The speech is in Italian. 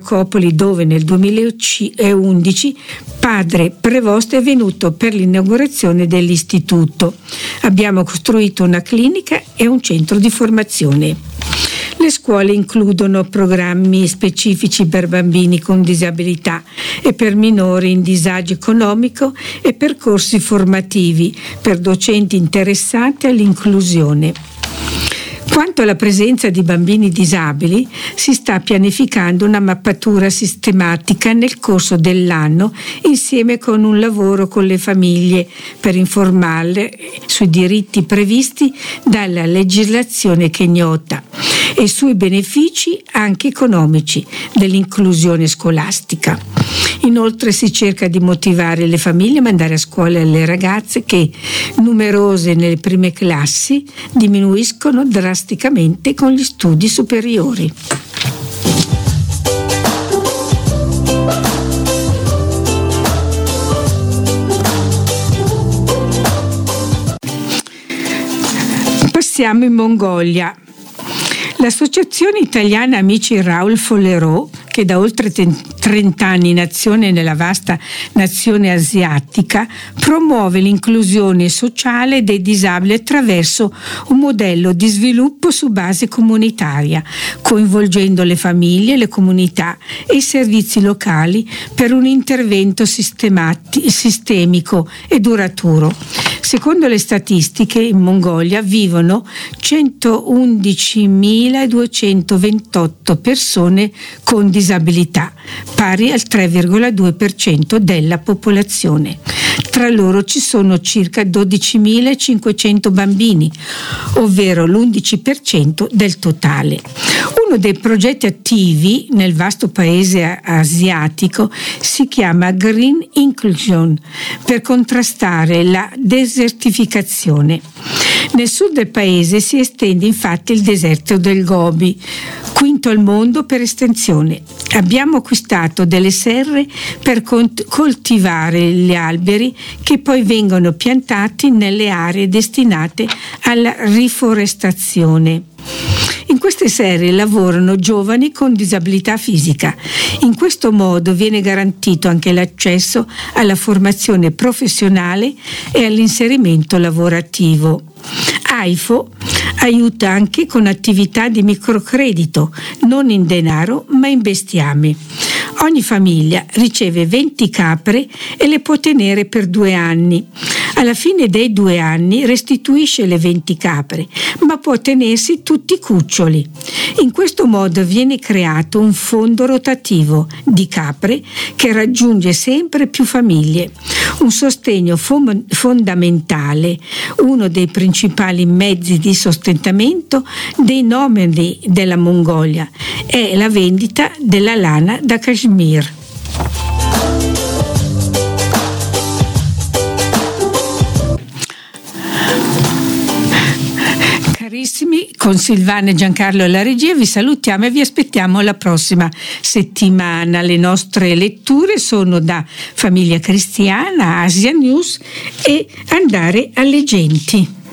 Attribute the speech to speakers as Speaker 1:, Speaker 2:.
Speaker 1: Giancopoli, dove nel 2011 padre Prevost è venuto per l'inaugurazione dell'istituto. Abbiamo costruito una clinica e un centro di formazione. Le scuole includono programmi specifici per bambini con disabilità e per minori in disagio economico e percorsi formativi per docenti interessati all'inclusione. Quanto alla presenza di bambini disabili, si sta pianificando una mappatura sistematica nel corso dell'anno insieme con un lavoro con le famiglie per informarle sui diritti previsti dalla legislazione kenyota e sui benefici anche economici dell'inclusione scolastica. Inoltre si cerca di motivare le famiglie a mandare a scuola le ragazze che, numerose nelle prime classi, diminuiscono drasticamente con gli studi superiori. Passiamo in Mongolia. L'Associazione Italiana Amici Raoul Follerot, che da oltre 30 anni in azione nella vasta nazione asiatica, promuove l'inclusione sociale dei disabili attraverso un modello di sviluppo su base comunitaria, coinvolgendo le famiglie, le comunità e i servizi locali per un intervento sistemico e duraturo. Secondo le statistiche, in Mongolia vivono 111.228 persone con disabilità, pari al 3,2% della popolazione. Tra loro ci sono circa 12.500 bambini, ovvero l'11% del totale. Uno dei progetti attivi nel vasto paese asiatico si chiama Green Inclusion, per contrastare la desertificazione. Nel sud del paese si estende infatti il deserto del Gobi, quinto al mondo per estensione. Abbiamo acquistato delle serre per coltivare gli alberi che poi vengono piantati nelle aree destinate alla riforestazione. In queste serre lavorano giovani con disabilità fisica. In questo modo viene garantito anche l'accesso alla formazione professionale e all'inserimento lavorativo. AIFO aiuta anche con attività di microcredito, non in denaro ma in bestiame. Ogni famiglia riceve 20 capre e le può tenere per 2 anni. Alla fine dei 2 anni restituisce le 20 capre, ma può tenersi tutti i cuccioli. In questo modo viene creato un fondo rotativo di capre che raggiunge sempre più famiglie. Un sostegno fondamentale, uno dei principali mezzi di sostentamento dei nomadi della Mongolia, è la vendita della lana da Kashmir. Carissimi, con Silvana e Giancarlo alla regia vi salutiamo e vi aspettiamo la prossima settimana. Le nostre letture sono da Famiglia Cristiana, Asia News e Andare alle Genti.